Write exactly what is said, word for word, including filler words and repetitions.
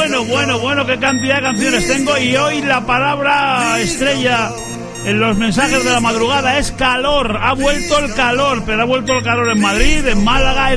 Bueno, bueno, bueno, qué cantidad de canciones tengo. Y hoy la palabra estrella en los mensajes de la madrugada es calor. Ha vuelto el calor, pero ha vuelto el calor en Madrid, en Málaga, en